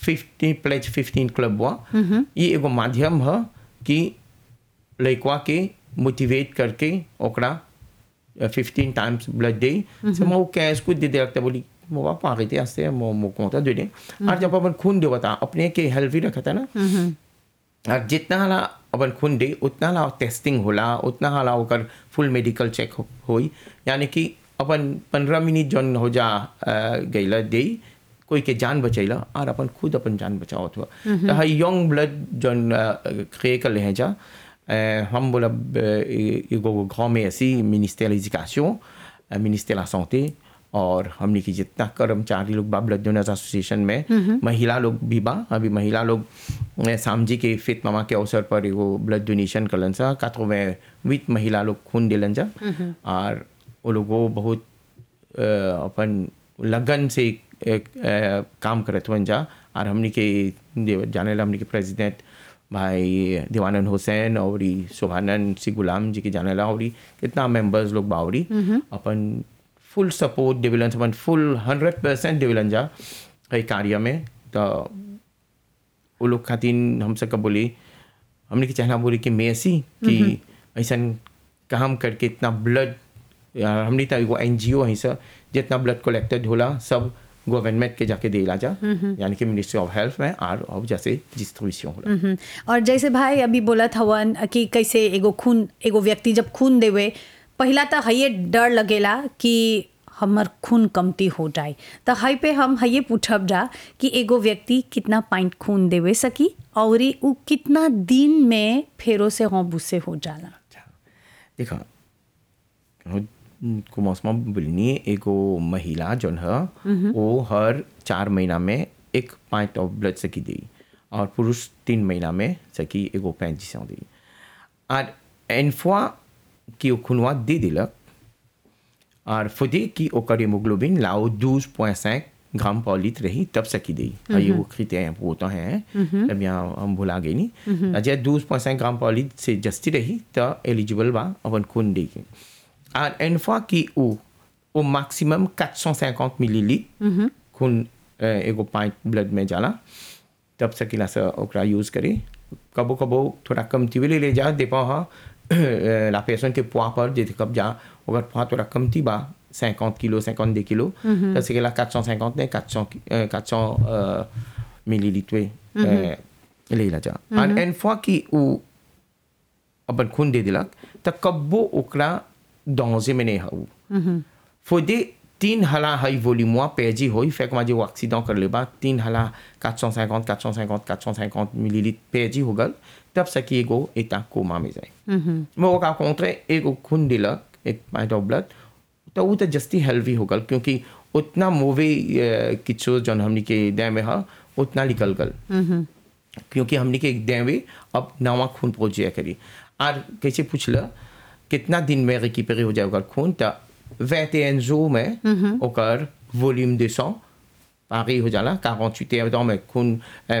15 club हुआ ये एगो माध्यम है कि लड़का के मोटिवेट करके ओकरा 15 टाइम्स ब्लड दे से मैं कैश कुछ दे रखता बोली वो आप आगे थे आस्ते मो कोता दे दे और जब अपन खून दे बता अपने के हेल्दी रखा था ना और जितना हाला अपन खून दे उतना हाला टेस्टिंग होला उतना हाला होकर फुल मेडिकल चेक होई यानी कि अपन 15 मिनट जन हो जा गईला दे कोई के जान बचैला और अपन खुद अपन जान बचाओ तो हाई यंग ब्लड जन क्रिए कर ले जा हम बोला एगो गाँव में ऐसी मिनिस्टर एजुकेशन मिनिस्टर ला santé और हमने की जितना कर्मचारी लोग बा ब्लड डोनर्स एसोसिएशन में महिला लोग भी बा अभी महिला लोग सामजी के फिट मामा के अवसर पर एगो ब्लड डोनेशन करलन सा 88 महिला लोग खून दिलन जा और वो लोगों बहुत अपन लगन से काम करत हुए जा और हमने के जाने ला हमने के प्रेसिडेंट भाई दीवानंद हुसैन और शोभानंद सी गुलाम जी की जाने ला और कितना मेंबर्स लोग बावरी अपन फुल सपोर्ट देविलन अपन फुल 100% देविलन जा कई कार्य में तो वो लोग खातिन हमसे कब बोली हमने की चाहना बोली कि मैं ऐसी कि ऐसा काम करके इतना ब्लड हमने तो वो NGO है सर जितना ब्लड कलेक्टेड होला सब गवर्नमेंट के जाके देला जा यानी कि मिनिस्ट्री ऑफ हेल्थ में और जैसे डिस्ट्रीब्यूशन होला और जैसे भाई अभी बोला था कि कैसे एगो व्यक्ति जब खून देवे पहला तो हये डर लगेला कि हमर खून कमती हो जाए तो हई पे हम हये पूछब जा कि एगो व्यक्ति कितना पॉइंट खून देवे सकी और उ कितना दिन में फेरो से बुसे हो जाला देखा को मौसम बोलनी एगो महिला जौन है वो हर 4 महीना में 1 पॉइंट ऑफ ब्लड सकी दी और पुरुष 3 महीना में सकी एगो 5 दी और एनफा की खुनवा दे दिलक और फुदे की ओकर हेमोग्लोबिन लाओ 12.5 ग्राम पर लीटर रही तब सकी दी ये वो क्रिटेरिया होता है तब यहाँ हम भुला गए नहीं जब 12.5 ग्राम पर लीटर से जस्ती रही तो एलिजिबल बा अपन खून देगी और एनफा की वो मैक्सिमम 450 मिलीलीटर खून एगो पॉइंट ब्लड में जाला तब सकीला से ओकरा यूज करे कबो कबो थोड़ा कमती भी ले जा दे पाओ la personne के poids पर जैसे कब जा अगर poids थोड़ा कमती बा 50 किलो 52 किलो तो c'est là 450 ने 400 मिलीलीटर ले ला जा और une fois कि वो अपन खून दे दिलक तो कबो ओकरा दांजे में नहीं हाउ फुदे 3 हाला हाई वॉल्यूम पेजी होई फेक माजे वो एक्सीडेंट कर लेबा 3 हाला 450 मिलीलीटर पेजी हो गल तब सकी एगो एता कोमा में जाए मैं वो का कोंट्रे एगो खून दिलक 1 पॉइंट ऑफ ब्लड तो वो तो जस्ती हेल्दी हो गल क्योंकि उतना मूवी किचो जन हमनी के दे में हा उतना निकल गल क्योंकि हमनी के दे में अब नवा खून प्रोजेक्ट करी और कैसे पूछला कितना दिन में रिकवरी हो जाएगा खून तो 21 jours में ओकर वॉल्यूम 200 पारी हो जाला 48 heures में खून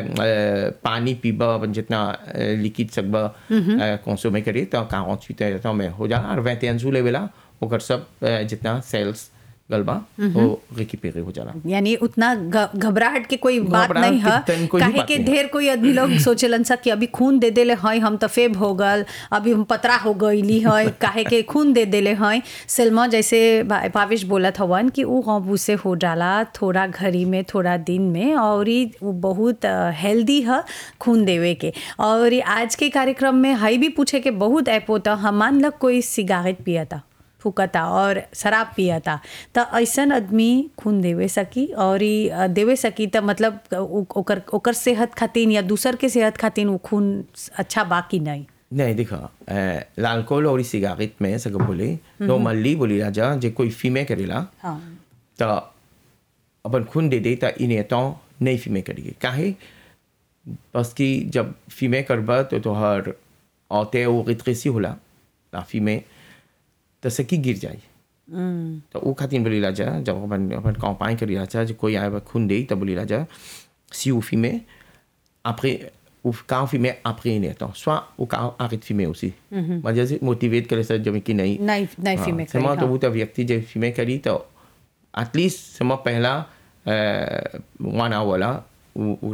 पानी पीबा जितना लिक्विड सकबा कंज्यूम करे तो 48 heures में हो जाला और 21 jours लेवेला ओकर सब जितना सेल्स गलबा वो रिकवरी हो जाला यानी उतना घबराहट के कोई बात नहीं है काहे के ढेर कोई आदमी लोग सोचलन सा कि अभी खून दे देले हैं हम तो फेब हो गल अभी हम पतरा हो गईली है काहे के खून दे देले हैं सेल्मा जैसे भावेश बोला था वन कि वो काबू से हो जाला थोड़ा घड़ी में थोड़ा दिन में और वो बहुत हेल्दी है खून देवे के और आज के कार्यक्रम में हाई भी पूछे के बहुत ऐप होता हम मान लग कोई सिगारेट पिया था फूकता और शराब पिया था तो ऐसा आदमी खून देवे सकी और देवे सकी तो मतलब ओकर सेहत खातिर या दूसर के सेहत खातिर वो खून अच्छा बाकी नहीं देखा अल्कोहल और सिगारेट में सक बोले नॉर्मली बोली राजा जे कोई फीमे करेला तो अपन खून दे दे तो इन्हें तो नहीं फीमे करिए काहे बस कि जब फीमे करबा तो हर आते वो रिट्रेसी होला ला फीमे तो सकी गिर जाए तो वो खातिर बोली राजा जब अपन कंपाइन करी राजा जो कोई आए खून दे तब बोली राजा si vous fumez après ou quand vous fumez après une temps soit ou quand arrête de fumer aussi moi je motivé que ça जब कि नहीं fumer c'est moi तो वो तो व्यक्ति जो fumer करी तो at least c'est moi पहला 1 hour là